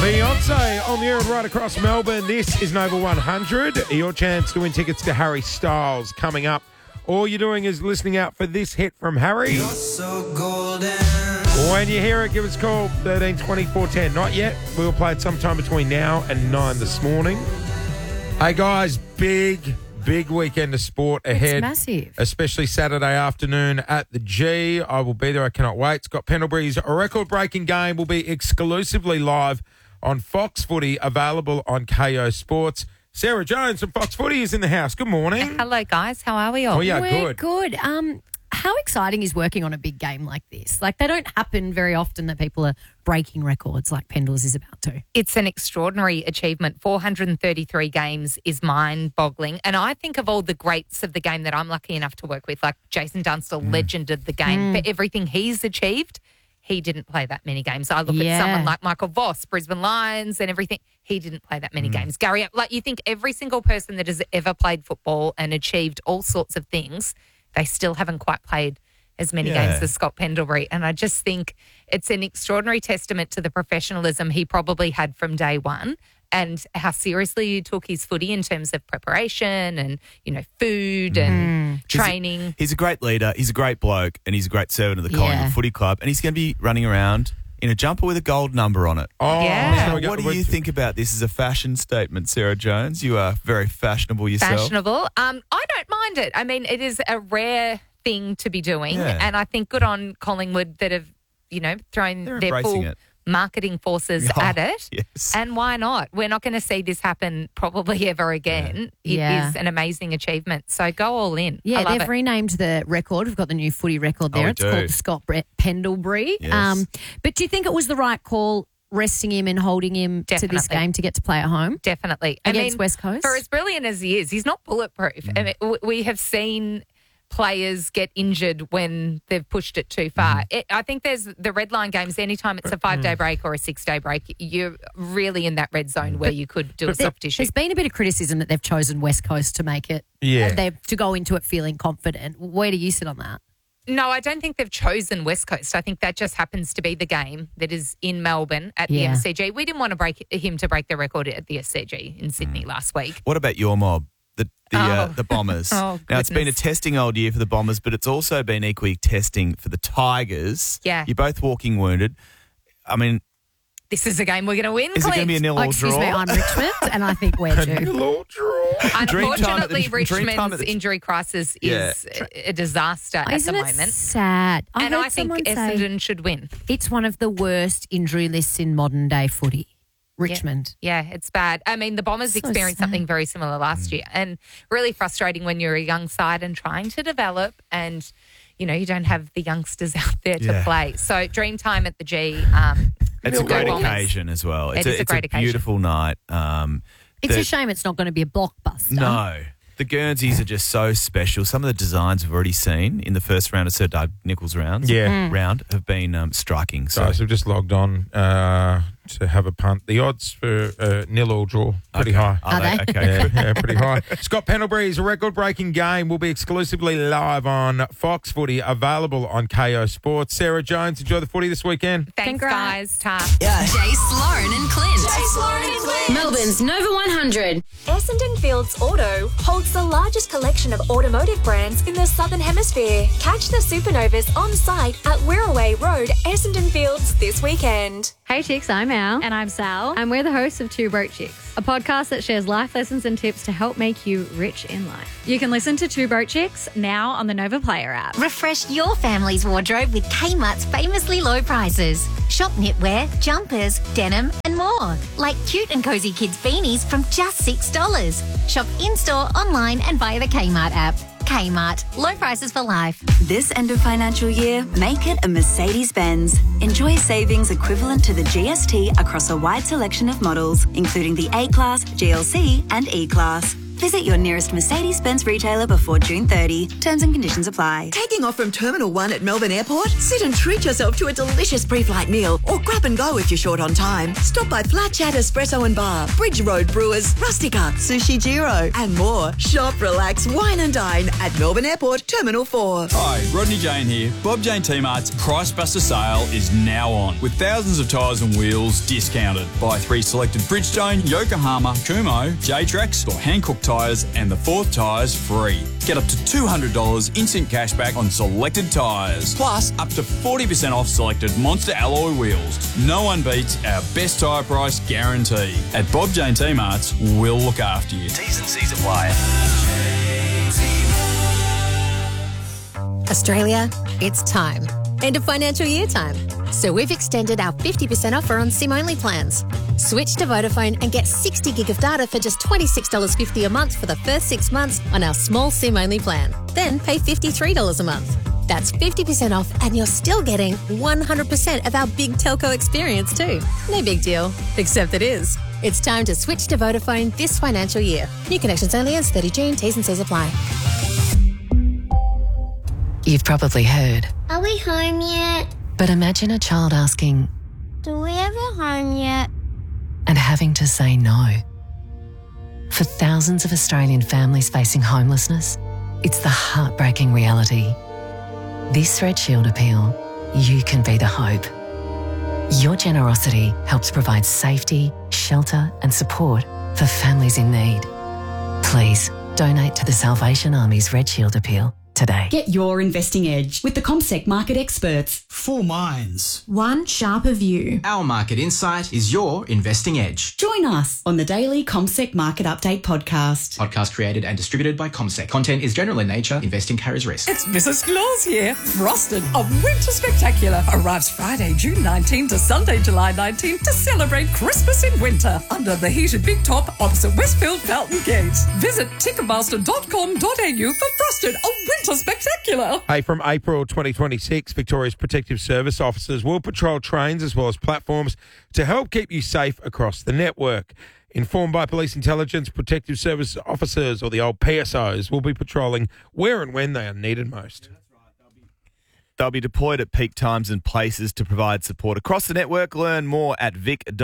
Beyonce on the air and right across Melbourne. This is Nova 100. Your chance to win tickets to Harry Styles coming up. All you're doing is listening out for this hit from Harry. You're so golden. When you hear it, give us a call, 13 24 10. Not yet. We'll play it sometime between now and 9 this morning. Hey, guys, big weekend of sport ahead. It's massive. Especially Saturday afternoon at the G. I will be there. I cannot wait. Scott Pendlebury's record-breaking game will be exclusively live on Fox Footy, available on KO Sports. Sarah Jones from Fox Footy is in the house. Good morning. Hello, guys. How are we all? Oh, yeah, We're good. How exciting is working on a big game like this? Like, they don't happen very often that people are breaking records like Pendles is about to. It's an extraordinary achievement. 433 games is mind-boggling. And I think of all the greats of the game that I'm lucky enough to work with, like Jason Dunstall, legend of the game. For everything he's achieved, he didn't play that many games. I look at someone like Michael Voss, Brisbane Lions and everything. He didn't play that many games. Gary, like, you think every single person that has ever played football and achieved all sorts of things, they still haven't quite played as many games as Scott Pendlebury. And I just think it's an extraordinary testament to the professionalism he probably had from day one and how seriously he took his footy in terms of preparation and, you know, food and training. He's a great leader. He's a great bloke and he's a great servant of the Collingwood Footy Club. And he's going to be running around in a jumper with a gold number on it. Oh, Yeah. What do you think about this as a fashion statement, Sarah Jones? You are very fashionable yourself. Fashionable. I don't mind it. I mean, it is a rare thing to be doing. Yeah. And I think good on Collingwood that have, you know, thrown They're their embracing full it. marketing forces at it. Yes. And why not? We're not going to see this happen probably ever again. It is an amazing achievement. So go all in. Yeah, I love they've it. renamed the record. We've got the new footy record there. we It's do. called the Scott Pendlebury. Yes. But do you think it was the right call resting him and holding him to this Definitely. game to get to play at home? Definitely. Against West Coast? For as brilliant as he is, he's not bulletproof. I mean, we have seen players get injured when they've pushed it too far. I think there's the red line games, anytime it's a 5-day break or a 6-day break, you're really in that red zone where you could do a soft tissue. There's been a bit of criticism that they've chosen West Coast to make it. Yeah. To go into it feeling confident. Where do you sit on that? No, I don't think they've chosen West Coast. I think that just happens to be the game that is in Melbourne at the MCG. We didn't want to break the record at the SCG in Sydney last week. What about your mob? The Bombers. Oh, now, it's been a goodness. testing old year for the Bombers, but it's also been equally testing for the Tigers. Yeah. You're both walking wounded. I mean, This is a game we're going to win, is it going to be a Clint. nil or Excuse draw? me, I'm Richmond, and I think we're due. Little draw. Unfortunately, Dream time Richmond's at the- injury crisis is a disaster at Isn't the it moment. sad? And heard I think someone say Essendon should win. it's one of the worst injury lists in modern day footy. Richmond. Yeah, it's bad. I mean, the Bombers So experienced sad. something very similar last year and really frustrating when you're a young side and trying to develop and, you know, you don't have the youngsters out there to Yeah. play. So dream time at the G. It's a Go great Bombers. occasion as well. It is a great occasion. beautiful night. It's a shame it's not going to be a blockbuster. No. The Guernseys are just so special. Some of the designs we've already seen in the first round of Sir Doug Nicholls round have been striking. So Guys, we've just logged on to have a punt. The odds for nil or draw, pretty high. Are they? Okay. Yeah, pretty high. Scott Pendlebury's record-breaking game will be exclusively live on Fox Footy, available on KO Sports. Sarah Jones, enjoy the footy this weekend. Thanks, Congrats. guys. Ta. Jace, Lauren and Clint. Melbourne's Nova 100. Essendon Fields Auto holds the largest collection of automotive brands in the Southern Hemisphere. Catch the Supernovas on site at Wirraway Road, Essendon Fields this weekend. Hey chicks, I'm Al. And I'm Sal. And we're the hosts of Two Broke Chicks, a podcast that shares life lessons and tips to help make you rich in life. You can listen to Two Broke Chicks now on the Nova Player app. Refresh your family's wardrobe with Kmart's famously low prices. Shop knitwear, jumpers, denim, and more. Like cute and cozy kids' beanies from just $6. Shop in-store, online, and via the Kmart app. Kmart, low prices for life. This end of financial year, make it a Mercedes-Benz. Enjoy savings equivalent to the GST across a wide selection of models, including the A-Class, GLC and E-Class. Visit your nearest Mercedes-Benz retailer before June 30. Terms and conditions apply. Taking off from Terminal 1 at Melbourne Airport? Sit and treat yourself to a delicious pre-flight meal or grab and go if you're short on time. Stop by Flat Chat Espresso and Bar, Bridge Road Brewers, Rustica, Sushi Giro and more. Shop, relax, wine and dine at Melbourne Airport Terminal 4. Hi, Rodney Jane here. Bob Jane T-Mart's Price Buster sale is now on with thousands of tyres and wheels discounted. Buy 3 selected Bridgestone, Yokohama, Kumho, J-Trax or Hankook tyres and the 4th tyres free. Get up to $200 instant cashback on selected tyres. Plus, up to 40% off selected Monster alloy wheels. No one beats our best tyre price guarantee. At Bob Jane T-Mart's, we'll look after you. T's and C's apply. Australia, it's time. End of financial year time. So we've extended our 50% offer on SIM-only plans. Switch to Vodafone and get 60 gig of data for just $26.50 a month for the first 6 months on our small SIM-only plan. Then pay $53 a month. That's 50% off and you're still getting 100% of our big telco experience too. No big deal, except it is. It's time to switch to Vodafone this financial year. New connections only ends 30 June. T's and C's apply. You've probably heard. Are we home yet? But imagine a child asking, Do we ever home yet? and having to say no. For thousands of Australian families facing homelessness, it's the heartbreaking reality. This Red Shield appeal, you can be the hope. Your generosity helps provide safety, shelter and support for families in need. Please donate to the Salvation Army's Red Shield appeal today. Get your investing edge with the CommSec market experts. 4 minds. One sharper view. Our market insight is your investing edge. Join us on the daily CommSec Market Update podcast. Podcast created and distributed by CommSec. Content is general in nature. Investing carries risk. It's Mrs. Claus here. Frosted, a winter spectacular, arrives Friday, June 19 to Sunday, July 19 to celebrate Christmas in winter under the heated big top opposite Westfield Fountain Gate. Visit ticketmaster.com.au for Frosted, a winter spectacular. Hey, from April 2026, Victoria's Protective Service officers will patrol trains as well as platforms to help keep you safe across the network. Informed by Police Intelligence, Protective Service officers, or the old PSOs, will be patrolling where and when they are needed most. They'll be deployed at peak times and places to provide support across the network. Learn more at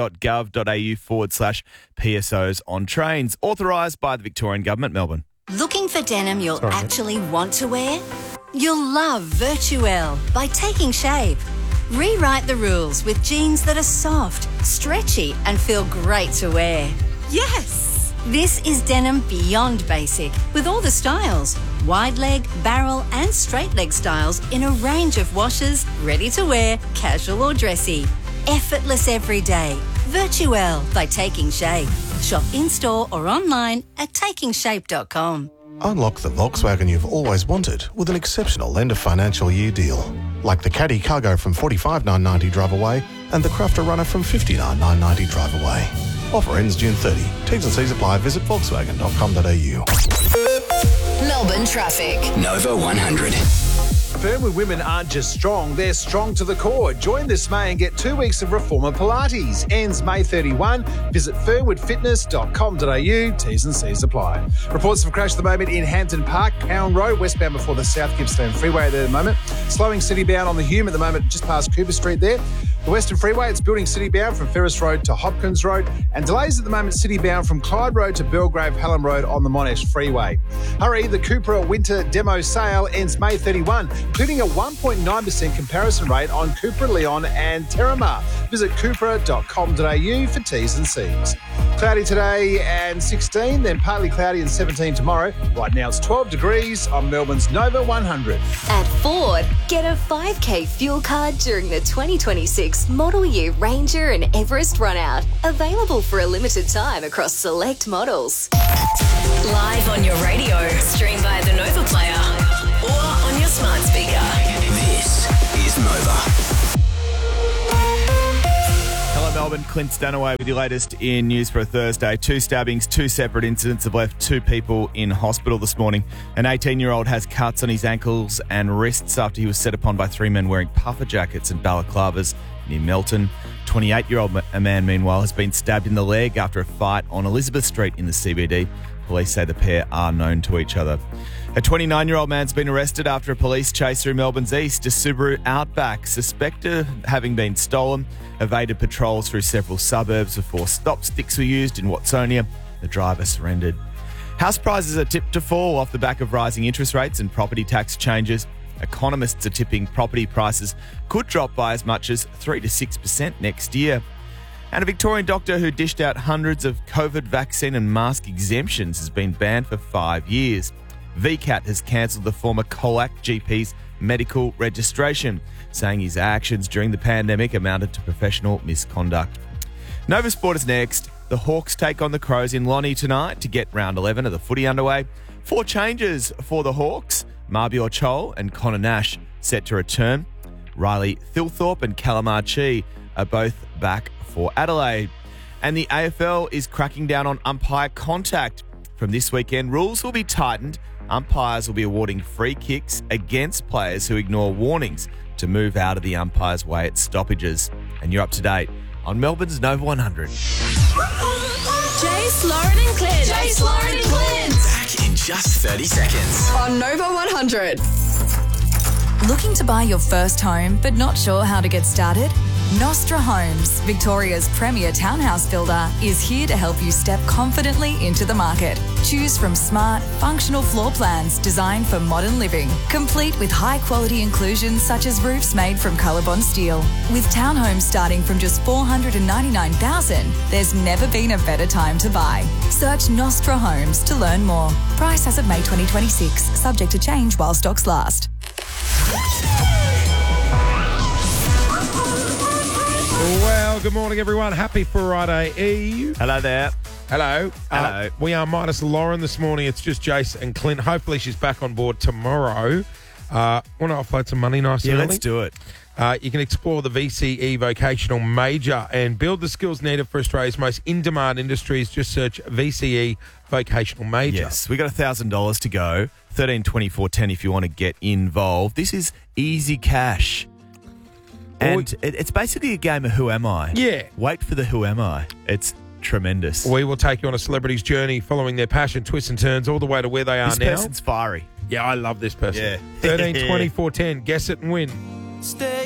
vic.gov.au/PSOs on trains. Authorised by the Victorian Government, Melbourne. Looking for denim you'll actually want to wear? You'll love Virtuelle by Taking Shape. Rewrite the rules with jeans that are soft, stretchy and feel great to wear. Yes! This is denim beyond basic with all the styles. Wide leg, barrel and straight leg styles in a range of washes, ready to wear, casual or dressy. Effortless every day. Virtuelle by Taking Shape. Shop in-store or online at takingshape.com. Unlock the Volkswagen you've always wanted with an exceptional end of financial year deal. Like the Caddy Cargo from $45,990 drive away and the Crafter Runner from $59,990 drive away. Offer ends June 30. T's and C's apply. Visit volkswagen.com.au. Melbourne traffic. Nova 100. Fernwood women aren't just strong, they're strong to the core. Join this May and get 2 weeks of Reformer Pilates. Ends May 31. Visit fernwoodfitness.com.au. T's and C's apply. Reports of a crash at the moment in Hampton Park, Pound Road, westbound before the South Gippsland Freeway there at the moment. Slowing city-bound on the Hume at the moment, just past Cooper Street there. The Western Freeway, it's building city-bound from Ferris Road to Hopkins Road, and delays at the moment city-bound from Clyde Road to Belgrave Hallam Road on the Monash Freeway. Hurry, the Cupra Winter Demo Sale ends May 31, including a 1.9% comparison rate on Cupra Leon and Terramar. Visit cupra.com.au for T's and C's. Cloudy today and 16, then partly cloudy and 17 tomorrow. Right now it's 12 degrees on Melbourne's Nova 100. At Ford, get a 5K fuel card during the 2026 Model Year Ranger and Everest Runout. Available for a limited time across select models. Live on your radio, stream via the Nova Player, or on your smart speaker. This is Nova. Hello Melbourne, Clint Stanaway with your latest in News for a Thursday. 2 stabbings, 2 separate incidents have left 2 people in hospital this morning. An 18-year-old has cuts on his ankles and wrists after he was set upon by 3 men wearing puffer jackets and balaclavas near Melton. 28-year-old man, meanwhile, has been stabbed in the leg after a fight on Elizabeth Street in the CBD. Police say the pair are known to each other. A 29-year-old man's been arrested after a police chase through Melbourne's east. A Subaru Outback, suspected of having been stolen, evaded patrols through several suburbs before stop sticks were used in Watsonia. The driver surrendered. House prices are tipped to fall off the back of rising interest rates and property tax changes. Economists are tipping property prices could drop by as much as 3 to 6% next year. And a Victorian doctor who dished out hundreds of COVID vaccine and mask exemptions has been banned for 5 years. VCAT has cancelled the former Colac GP's medical registration, saying his actions during the pandemic amounted to professional misconduct. Nova Sport is next. The Hawks take on the Crows in Lonnie tonight to get round 11 of the footy underway. 4 changes for the Hawks. Marbior Chol and Connor Nash set to return. Riley Thilthorpe and Calamar Chi are both back for Adelaide. And the AFL is cracking down on umpire contact. From this weekend, rules will be tightened. Umpires will be awarding free kicks against players who ignore warnings to move out of the umpire's way at stoppages. And you're up to date on Melbourne's Nova 100. Jace, Lauren and Clint. Jace, Lauren and Clint. Back in just 30 seconds. On Nova 100. Looking to buy your first home but not sure how to get started? Nostra Homes, Victoria's premier townhouse builder, is here to help you step confidently into the market. Choose from smart, functional floor plans designed for modern living, complete with high-quality inclusions such as roofs made from Colorbond steel. With townhomes starting from just $499,000, there's never been a better time to buy. Search Nostra Homes to learn more. Price as of May 2026, subject to change while stocks last. Well, good morning, everyone. Happy Friday Eve. Hello there. Hello. Hello. We are minus Lauren this morning. It's just Jace and Clint. Hopefully she's back on board tomorrow. Want to offload some money nice and early? Let's do it. You can explore the VCE Vocational Major and build the skills needed for Australia's most in-demand industries. Just search VCE Vocational Major. Yes, we got $1,000 to go. 13 24 10 if you want to get involved. This is easy cash. And it's basically a game of Who Am I? Yeah. Wait for the Who Am I. It's tremendous. We will take you on a celebrity's journey following their passion, twists and turns all the way to where they are This now. person's fiery. Yeah, I love this person. Yeah. 13 24 10. Guess it and win. Stay